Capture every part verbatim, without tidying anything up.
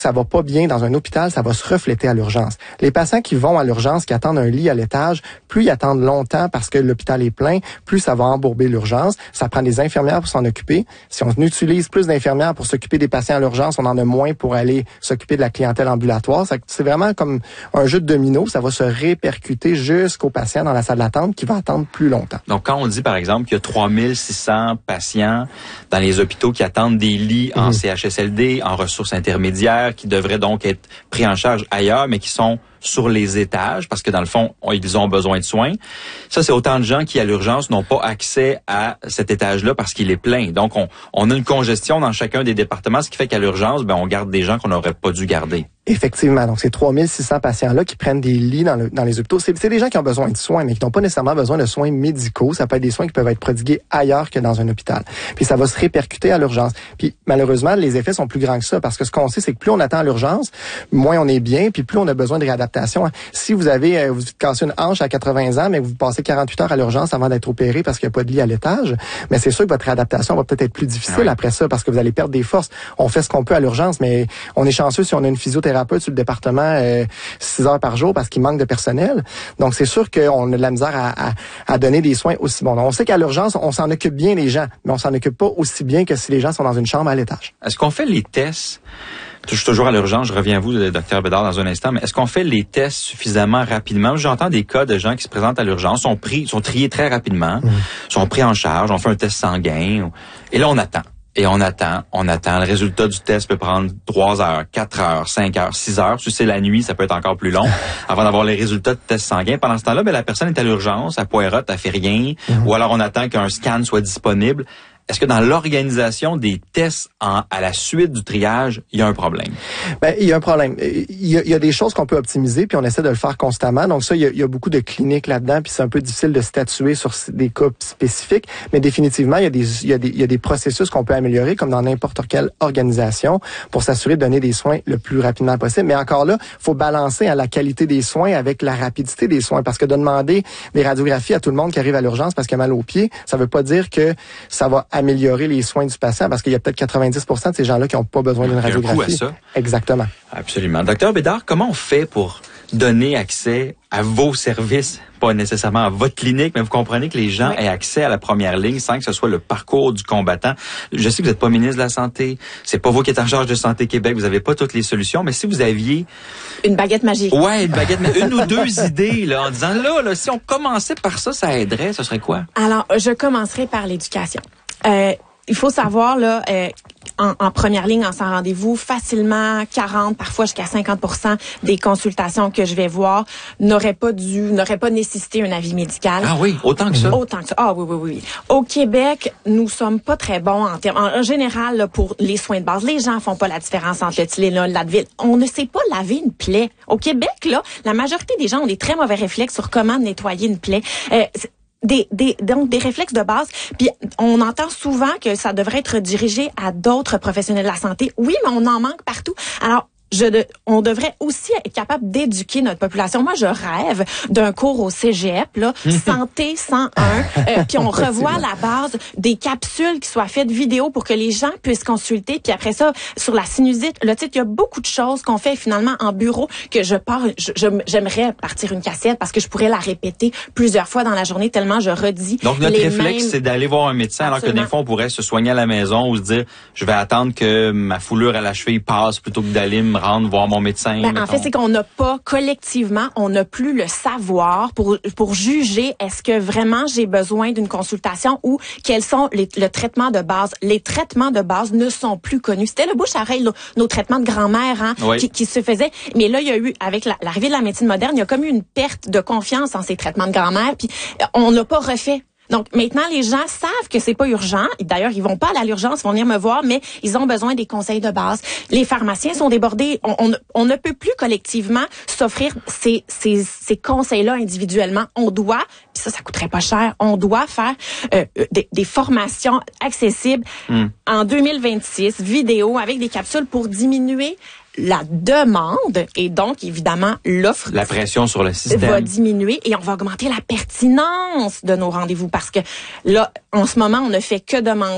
ça va pas bien dans un hôpital, ça va se refléter à l'urgence. Les patients qui vont à l'urgence, qui attendent un lit à l'étage, plus ils attendent longtemps parce que l'hôpital est plein, plus ça va embourber l'urgence. Ça prend des infirmières pour s'en occuper. Si on utilise plus d'infirmières pour s'occuper des patients à l'urgence, on en a moins pour aller s'occuper de la clientèle ambulatoire. C'est vraiment comme un jeu de domino. Ça va se répercuter jusqu'aux patients dans la salle d'attente qui va attendre plus longtemps. Donc, quand on dit, par exemple, qu'il y a trois mille six cents patients dans les hôpitaux qui attendent des lits en mmh. C H S L D, en ressources intermédiaires, qui devraient donc être pris en charge ailleurs, mais qui sont sur les étages, parce que dans le fond, ils ont besoin de soins. Ça, c'est autant de gens qui, à l'urgence, n'ont pas accès à cet étage-là parce qu'il est plein. Donc, on, on a une congestion dans chacun des départements, ce qui fait qu'à l'urgence, ben, on garde des gens qu'on n'aurait pas dû garder. Effectivement. Donc, ces trois mille six cents patients-là qui prennent des lits dans, le, dans les hôpitaux, c'est, c'est des gens qui ont besoin de soins, mais qui n'ont pas nécessairement besoin de soins médicaux. Ça peut être des soins qui peuvent être prodigués ailleurs que dans un hôpital. Puis, ça va se répercuter à l'urgence. Puis, malheureusement, les effets sont plus grands que ça, parce que ce qu'on sait, c'est que plus on attend à l'urgence, moins on est bien, puis plus on a besoin de réadaptation. Si vous avez, vous cassez une hanche à quatre-vingts ans, mais vous passez quarante-huit heures à l'urgence avant d'être opéré parce qu'il n'y a pas de lit à l'étage, mais c'est sûr que votre réadaptation va peut-être être plus difficile oui. après ça, parce que vous allez perdre des forces. On fait ce qu'on peut à l'urgence, mais on est chanceux si on a une physiothérapeute sur le département euh, six heures par jour parce qu'il manque de personnel. Donc, c'est sûr qu'on a de la misère à, à, à donner des soins aussi bons. Donc, on sait qu'à l'urgence, on s'en occupe bien les gens, mais on s'en occupe pas aussi bien que si les gens sont dans une chambre à l'étage. Est-ce qu'on fait les tests? Je suis toujours à l'urgence, je reviens à vous, docteur Bédard, dans un instant, mais est-ce qu'on fait les tests suffisamment rapidement? J'entends des cas de gens qui se présentent à l'urgence, sont pris, sont triés très rapidement, mmh. sont pris en charge, on fait un test sanguin, et là, on attend. Et on attend, on attend. Le résultat du test peut prendre trois heures, quatre heures, cinq heures, six heures. Si c'est la nuit, ça peut être encore plus long avant d'avoir les résultats de test sanguin. Pendant ce temps-là, ben, la personne est à l'urgence, elle poirote, elle fait rien, mmh. ou alors on attend qu'un scan soit disponible. Est-ce que dans l'organisation des tests en, à la suite du triage, il y a un problème? Ben, il y a un problème. Il y a, il y a des choses qu'on peut optimiser, puis on essaie de le faire constamment. Donc ça, il y a, il y a beaucoup de cliniques là-dedans, puis c'est un peu difficile de statuer sur des cas spécifiques. Mais définitivement, il y a des, il y a des, il y a des processus qu'on peut améliorer, comme dans n'importe quelle organisation, pour s'assurer de donner des soins le plus rapidement possible. Mais encore là, il faut balancer à la qualité des soins avec la rapidité des soins, parce que de demander des radiographies à tout le monde qui arrive à l'urgence parce qu'il a mal aux pieds, ça veut pas dire que ça va améliorer les soins du patient, parce qu'il y a peut-être quatre-vingt-dix pour cent de ces gens-là qui n'ont pas besoin d'une radiographie. Il y a un coût à ça. Exactement. Absolument. Docteur Bédard, comment on fait pour donner accès à vos services, pas nécessairement à votre clinique, mais vous comprenez que les gens oui. aient accès à la première ligne sans que ce soit le parcours du combattant. Je sais que vous n'êtes pas ministre de la Santé, c'est pas vous qui êtes en charge de Santé Québec, vous n'avez pas toutes les solutions, mais si vous aviez... Une baguette magique. Ouais, une baguette magique. Une ou deux idées, là, en disant, là, là, si on commençait par ça, ça aiderait, ce serait quoi? Alors, je commencerai par l'éducation. Euh, il faut savoir, là, euh, en, en première ligne, en sans rendez-vous, facilement quarante, parfois jusqu'à cinquante pour cent des consultations que je vais voir n'auraient pas dû, n'auraient pas nécessité un avis médical. Ah oui, autant que ça? Autant que ça. Ah oui, oui, oui. Au Québec, nous sommes pas très bons en termes, en, en général, là, pour les soins de base. Les gens font pas la différence entre le Tylenol, l'Advil. On ne sait pas laver une plaie. Au Québec, là, la majorité des gens ont des très mauvais réflexes sur comment nettoyer une plaie. Euh, Des, des, donc des réflexes de base. Puis on entend souvent que ça devrait être dirigé à d'autres professionnels de la santé. Oui, mais on en manque partout. Alors, Je de, on devrait aussi être capable d'éduquer notre population. Moi, je rêve d'un cours au cégep, là, santé cent un, euh, puis on revoit la base des capsules qui soient faites vidéo pour que les gens puissent consulter. Puis après ça, sur la sinusite, le titre, il y a beaucoup de choses qu'on fait finalement en bureau que je pars, je, je, j'aimerais partir une cassette parce que je pourrais la répéter plusieurs fois dans la journée tellement je redis. Donc notre les réflexe, mêmes... c'est d'aller voir un médecin. Absolument. Alors que des fois, on pourrait se soigner à la maison ou se dire, je vais attendre que ma foulure à la cheville passe plutôt que d'aller me rendre voir mon médecin. Ben, en fait, c'est qu'on n'a pas, collectivement, on n'a plus le savoir pour pour juger est-ce que vraiment j'ai besoin d'une consultation ou quels sont les, le traitement de base. Les traitements de base ne sont plus connus. C'était le bouche-à-oreille, nos, nos traitements de grand-mère hein, oui. qui, qui se faisaient. Mais là, il y a eu, avec la, l'arrivée de la médecine moderne, il y a comme eu une perte de confiance en ces traitements de grand-mère, puis on n'a pas refait. Donc, maintenant, les gens savent que c'est pas urgent. D'ailleurs, ils vont pas à l'urgence, ils vont venir me voir, mais ils ont besoin des conseils de base. Les pharmaciens sont débordés. On, on, on ne peut plus collectivement s'offrir ces, ces, ces conseils-là individuellement. On doit, puis ça, ça coûterait pas cher, on doit faire euh, des, des formations accessibles mm. en deux mille vingt-six, vidéo avec des capsules pour diminuer la demande et donc, évidemment, l'offre... La pression sur le système. ...va diminuer et on va augmenter la pertinence de nos rendez-vous parce que là, en ce moment, on ne fait que demander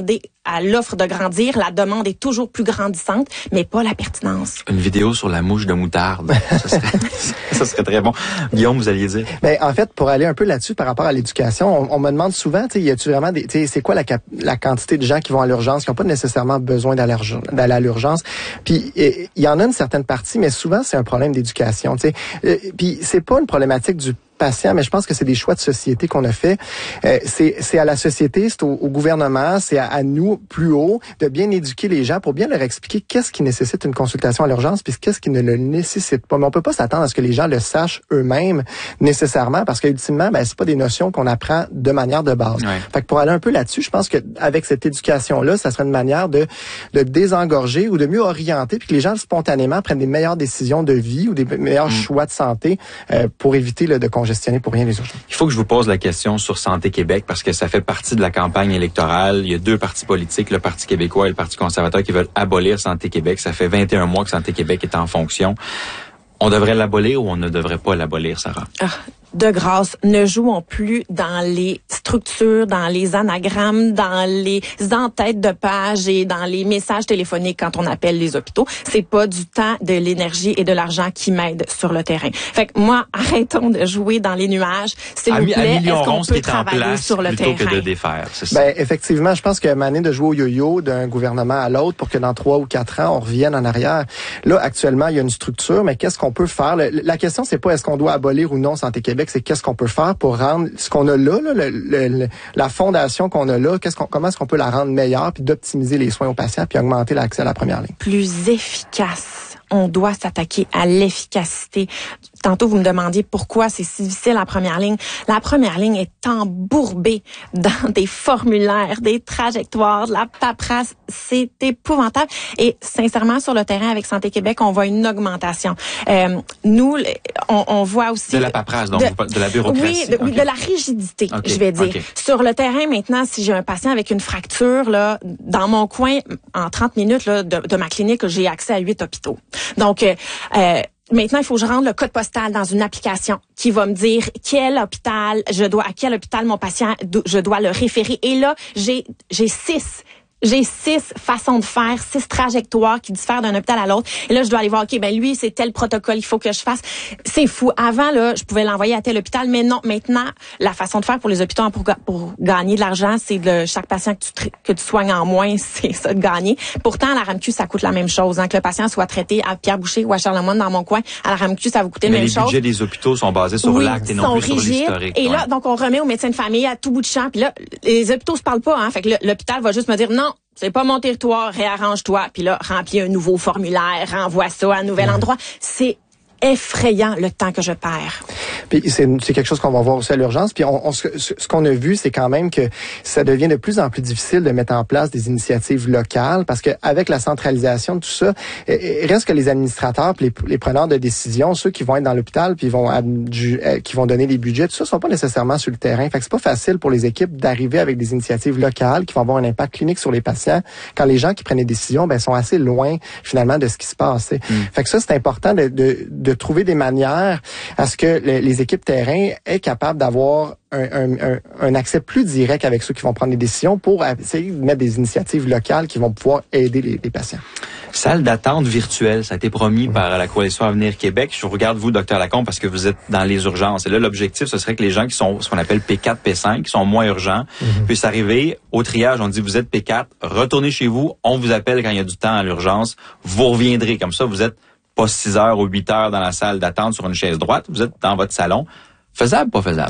à l'offre de grandir, la demande est toujours plus grandissante, mais pas la pertinence. Une vidéo sur la mouche de moutarde, ça serait, ça serait très bon. Guillaume, vous alliez dire? Ben, en fait, pour aller un peu là-dessus par rapport à l'éducation, on, on me demande souvent, tu sais, y a-tu vraiment des, tu sais, c'est quoi la, cap- la quantité de gens qui vont à l'urgence, qui n'ont pas nécessairement besoin d'aller, d'aller à l'urgence. Puis il y en a une certaine partie, mais souvent c'est un problème d'éducation, tu sais. Euh, puis c'est pas une problématique du patient, mais je pense que c'est des choix de société qu'on a fait. Euh, c'est, c'est à la société, c'est au, au gouvernement, c'est à, à nous, plus haut, de bien éduquer les gens pour bien leur expliquer qu'est-ce qui nécessite une consultation à l'urgence, puis qu'est-ce qui ne le nécessite pas. Mais on peut pas s'attendre à ce que les gens le sachent eux-mêmes nécessairement, parce qu'ultimement, ben c'est pas des notions qu'on apprend de manière de base. Ouais. Fait que pour aller un peu là-dessus, je pense que avec cette éducation-là, ça serait une manière de de désengorger ou de mieux orienter, puis que les gens spontanément prennent des meilleures décisions de vie ou des meilleurs mmh. choix de santé euh, pour éviter là, de congestionner pour rien les urgences. Il faut que je vous pose la question sur Santé Québec parce que ça fait partie de la campagne électorale. Il y a deux partis politiques, le Parti québécois et le Parti conservateur, qui veulent abolir Santé Québec. Ça fait vingt et un mois que Santé Québec est en fonction. On devrait l'abolir ou on ne devrait pas l'abolir, Sarah? Ah. De grâce, ne jouons plus dans les structures, dans les anagrammes, dans les en-têtes de page et dans les messages téléphoniques quand on appelle les hôpitaux. C'est pas du temps, de l'énergie et de l'argent qui m'aident sur le terrain. Fait que moi, arrêtons de jouer dans les nuages. S'il vous plaît, est-ce qu'on peut travailler sur le terrain? Plutôt que de défaire, c'est ça. Ben, effectivement, je pense que mané de jouer au yo-yo d'un gouvernement à l'autre pour que dans trois ou quatre ans, on revienne en arrière. Là, actuellement, il y a une structure, mais qu'est-ce qu'on peut faire? Le, la question, c'est pas est-ce qu'on doit abolir ou non Santé Québec, c'est qu'est-ce qu'on peut faire pour rendre ce qu'on a là, là le, le, le, la fondation qu'on a là, qu'est-ce qu'on, comment est-ce qu'on peut la rendre meilleure, puis d'optimiser les soins aux patients, puis augmenter l'accès à la première ligne. Plus efficace. On doit s'attaquer à l'efficacité. Tantôt, vous me demandiez pourquoi c'est si difficile la première ligne. La première ligne est embourbée dans des formulaires, des trajectoires, de la paperasse. C'est épouvantable. Et sincèrement, sur le terrain avec Santé Québec, on voit une augmentation. Euh, nous, on, on voit aussi... De la paperasse, donc de, de la bureaucratie. Oui, de, okay. de la rigidité, okay. je vais dire. Okay. Sur le terrain, maintenant, si j'ai un patient avec une fracture, là, dans mon coin, en trente minutes là, de, de ma clinique, j'ai accès à huit hôpitaux. Donc, euh, euh, maintenant, il faut que je rende le code postal dans une application qui va me dire quel hôpital je dois, à quel hôpital mon patient, je dois le référer. Et là, j'ai, j'ai six J'ai six façons de faire, six trajectoires qui diffèrent d'un hôpital à l'autre. Et là, je dois aller voir, OK, ben lui, c'est tel protocole, il faut que je fasse. C'est fou. Avant, là, je pouvais l'envoyer à tel hôpital, mais non, maintenant, la façon de faire pour les hôpitaux pour, pour gagner de l'argent, c'est de chaque patient que tu, que tu soignes en moins, c'est ça de gagner. Pourtant, à la R A M Q, ça coûte la même chose. Hein, que le patient soit traité à Pierre Boucher ou à Charlemagne dans mon coin, à la R A M Q, ça va coûter mais la même chose. Les budgets des hôpitaux sont basés sur oui, l'acte et non plus rigides, sur l'historique. Et ouais. là, donc, on remet au médecin de famille à tout bout de champ. Puis là, les hôpitaux se parlent pas. Hein, fait que l'hôpital va juste me dire non. C'est pas mon territoire, réarrange-toi, puis là, remplis un nouveau formulaire, renvoie ça à un nouvel mmh. endroit. C'est effrayant le temps que je perds. Puis c'est, c'est quelque chose qu'on va voir aussi à l'urgence. Puis on, on, ce, ce qu'on a vu, c'est quand même que ça devient de plus en plus difficile de mettre en place des initiatives locales parce que avec la centralisation de tout ça, il reste que les administrateurs, puis les, les preneurs de décisions, ceux qui vont être dans l'hôpital, puis vont du, qui vont donner les budgets, tout ça, sont pas nécessairement sur le terrain. Fait que c'est pas facile pour les équipes d'arriver avec des initiatives locales qui vont avoir un impact clinique sur les patients quand les gens qui prennent les décisions, ben sont assez loin finalement de ce qui se passe. Mm. Fait que ça, c'est important de, de, de trouver des manières à ce que les, les équipes terrain aient capables d'avoir un, un, un, un accès plus direct avec ceux qui vont prendre des décisions pour essayer de mettre des initiatives locales qui vont pouvoir aider les, les patients. Salle d'attente virtuelle, ça a été promis mmh. par la Coalition Avenir Québec. Je vous regarde, vous, docteur Lacombe, parce que vous êtes dans les urgences. Et là, l'objectif, ce serait que les gens qui sont ce qu'on appelle P quatre, P cinq, qui sont moins urgents, mmh. puissent arriver au triage. On dit, vous êtes P quatre, retournez chez vous, on vous appelle quand il y a du temps à l'urgence, vous reviendrez. Comme ça, vous êtes pas six heures ou huit heures dans la salle d'attente sur une chaise droite, vous êtes dans votre salon. Faisable, pas faisable?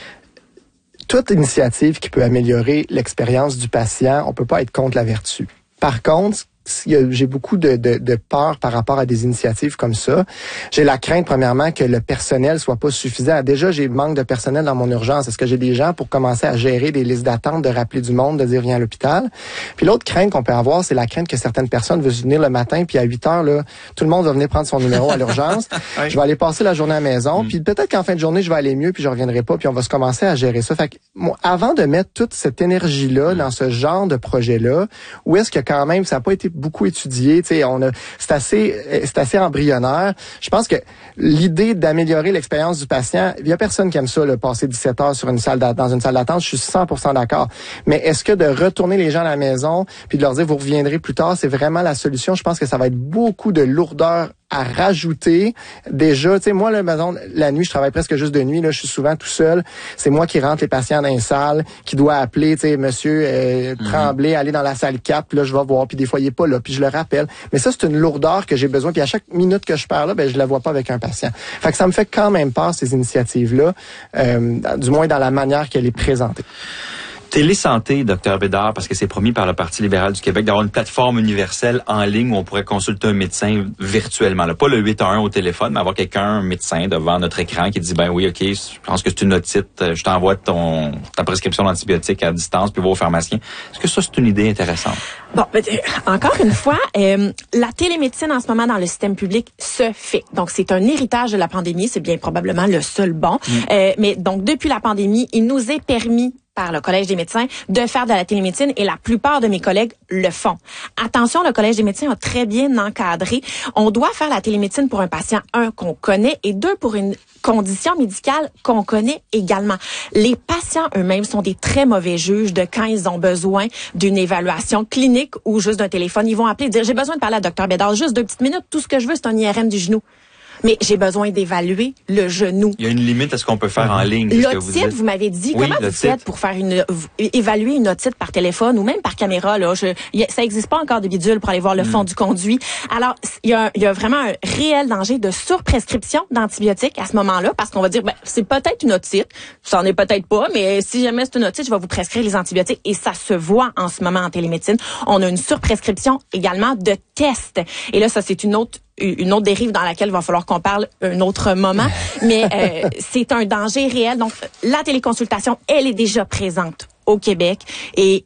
Toute initiative qui peut améliorer l'expérience du patient, on peut pas être contre la vertu. Par contre, j'ai beaucoup de, de, de peur par rapport à des initiatives comme ça. J'ai la crainte, premièrement, que le personnel soit pas suffisant. Déjà, j'ai manque de personnel dans mon urgence. Est-ce que j'ai des gens pour commencer à gérer des listes d'attente, de rappeler du monde, de dire viens à l'hôpital? Puis l'autre crainte qu'on peut avoir, c'est la crainte que certaines personnes veulent venir le matin, puis à huit heures, là, tout le monde va venir prendre son numéro à l'urgence. Oui. Je vais aller passer la journée à la maison, mm. puis peut-être qu'en fin de journée, je vais aller mieux, puis je reviendrai pas, puis on va se commencer à gérer ça. Fait que, moi, avant de mettre toute cette énergie-là mm. dans ce genre de projet-là, où est-ce que quand même, ça n'a pas été beaucoup étudié. Tu sais, on a, c'est assez, c'est assez embryonnaire. Je pense que l'idée d'améliorer l'expérience du patient, il y a personne qui aime ça, là, passer dix-sept heures sur une salle dans une salle d'attente. Je suis cent pour cent d'accord. Mais est-ce que de retourner les gens à la maison puis de leur dire vous reviendrez plus tard, c'est vraiment la solution? Je pense que ça va être beaucoup de lourdeur à rajouter. Déjà, tu sais, moi, là, maison, la nuit, je travaille presque juste de nuit, là, je suis souvent tout seul. C'est moi qui rentre les patients dans une salle, qui doit appeler, tu sais, monsieur euh, mm-hmm. Tremblay, aller dans la salle quatre, puis là, je vais voir, puis des fois, il est pas là, puis je le rappelle. Mais ça, c'est une lourdeur que j'ai besoin, puis à chaque minute que je perds là, ben, je la vois pas avec un patient. Fait que ça me fait quand même peur, ces initiatives-là, euh, du moins dans la manière qu'elle est présentée. Télésanté, docteur Bédard, parce que c'est promis par le Parti libéral du Québec d'avoir une plateforme universelle en ligne où on pourrait consulter un médecin virtuellement. Là, pas le huit un un au téléphone, mais avoir quelqu'un, un médecin devant notre écran qui dit, ben oui, OK, je pense que c'est une otite, je t'envoie ton ta prescription d'antibiotiques à distance, puis va au pharmacien. Est-ce que ça, c'est une idée intéressante? Bon, euh, encore une fois, euh, la télémédecine en ce moment dans le système public se fait. Donc, c'est un héritage de la pandémie, c'est bien probablement le seul bon. Mm. Euh, mais donc, depuis la pandémie, il nous est permis par le Collège des médecins de faire de la télémédecine et la plupart de mes collègues le font. Attention, le Collège des médecins a très bien encadré. On doit faire la télémédecine pour un patient, un, qu'on connaît, et deux, pour une condition médicale qu'on connaît également. Les patients eux-mêmes sont des très mauvais juges de quand ils ont besoin d'une évaluation clinique ou juste d'un téléphone. Ils vont appeler et dire, j'ai besoin de parler à docteur Bédard, juste deux petites minutes, tout ce que je veux, c'est un I R M du genou. Mais j'ai besoin d'évaluer le genou. Il y a une limite à ce qu'on peut faire en ligne. L'otite, vous, vous m'avez dit, oui, comment vous faites pour faire une évaluer une otite par téléphone ou même par caméra là, je, y a, ça existe pas encore de bidule pour aller voir le fond mm. du conduit. Alors, il y a, y a vraiment un réel danger de surprescription d'antibiotiques à ce moment-là parce qu'on va dire ben c'est peut-être une otite, ça en est peut-être pas, mais si jamais c'est une otite, je vais vous prescrire les antibiotiques et ça se voit en ce moment en télémédecine. On a une surprescription également de tests. Et là ça c'est une autre une autre dérive dans laquelle il va falloir qu'on parle un autre moment, mais euh, c'est un danger réel. Donc, la téléconsultation, elle est déjà présente au Québec et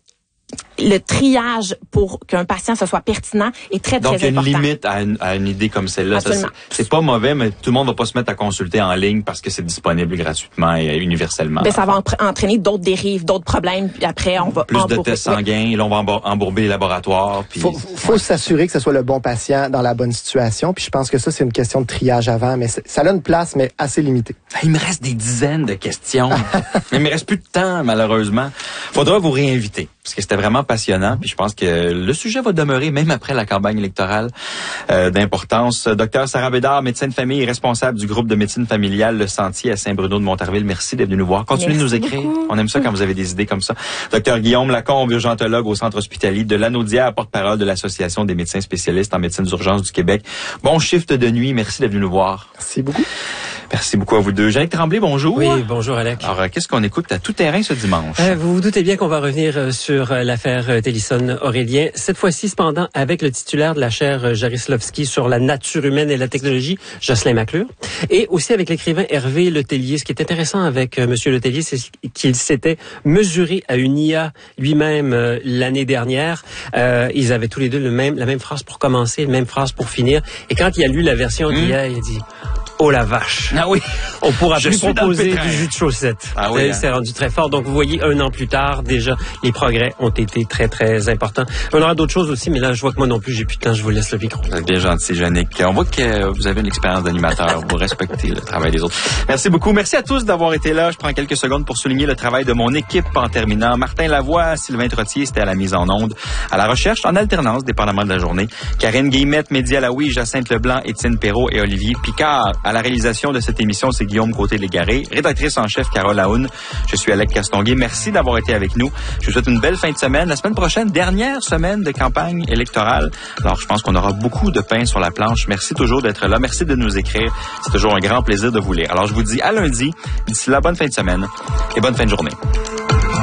le triage pour qu'un patient se soit pertinent est très, Donc, très important. Donc, il y a une limite à une, à une idée comme celle-là. Ça, c'est, c'est pas mauvais, mais tout le monde va pas se mettre à consulter en ligne parce que c'est disponible gratuitement et universellement. Ben, ça va entraîner d'autres dérives, d'autres problèmes, puis après, on va Plus embourber. de tests sanguins, oui. Là, on va embourber les laboratoires. Puis... Faut, faut ouais. s'assurer que ce soit le bon patient dans la bonne situation, puis je pense que ça, c'est une question de triage avant, mais ça a une place, mais assez limitée. Il me reste des dizaines de questions. Mais il me reste plus de temps, malheureusement. Faudra vous réinviter, parce que c'était vraiment passionnant, puis je pense que le sujet va demeurer même après la campagne électorale euh, d'importance. Docteur Sarah Bédard, médecin de famille et responsable du groupe de médecine familiale Le Sentier à Saint-Bruno de Montarville. Merci d'être venu nous voir. Continuez Merci de nous écrire. Beaucoup. On aime ça quand vous avez des idées comme ça. Docteur Guillaume Lacombe, urgentologue au centre hospitalier de Lanaudière, porte-parole de l'Association des médecins spécialistes en médecine d'urgence du Québec. Bon shift de nuit. Merci d'être venu nous voir. Merci beaucoup. Merci beaucoup à vous deux. Jeannick Tremblay, bonjour. Oui, bonjour Alec. Alors, euh, qu'est-ce qu'on écoute à tout terrain ce dimanche? Euh, vous vous doutez bien qu'on va revenir euh, sur euh, l'affaire euh, Télison-Aurélien. Cette fois-ci, cependant, avec le titulaire de la chaire euh, Jarislovski sur la nature humaine et la technologie, Jocelyn McClure, et aussi avec l'écrivain Hervé Letellier. Ce qui est intéressant avec euh, Monsieur Letellier, c'est qu'il s'était mesuré à une I A lui-même euh, l'année dernière. Euh, ils avaient tous les deux le même, la même phrase pour commencer, la même phrase pour finir. Et quand il a lu la version mmh. d'I A, il a dit... Oh la vache. Ah oui. On pourra plus proposer du jus de chaussette. Ah oui. C'est hein. rendu très fort. Donc, vous voyez, un an plus tard, déjà, les progrès ont été très, très importants. On aura d'autres choses aussi, mais là, je vois que moi non plus, j'ai plus de temps, je vous laisse le micro. Vous êtes bien gentil, Jeannick. On voit que vous avez une expérience d'animateur. Vous respectez le travail des autres. Merci beaucoup. Merci à tous d'avoir été là. Je prends quelques secondes pour souligner le travail de mon équipe en terminant. Martin Lavoie, Sylvain Trottier, c'était à la mise en onde. À la recherche, en alternance, dépendamment de la journée. Karine Guillemette, Mehdi Alaoui, Jacinthe Leblanc, Étienne Perrault et Olivier Picard. À la réalisation de cette émission, c'est Guillaume Côté-Légaré. Rédactrice en chef, Carole Aoun. Je suis Alec Castonguay. Merci d'avoir été avec nous. Je vous souhaite une belle fin de semaine. La semaine prochaine, dernière semaine de campagne électorale. Alors, je pense qu'on aura beaucoup de pain sur la planche. Merci toujours d'être là. Merci de nous écrire. C'est toujours un grand plaisir de vous lire. Alors, je vous dis à lundi. D'ici là, bonne fin de semaine et bonne fin de journée.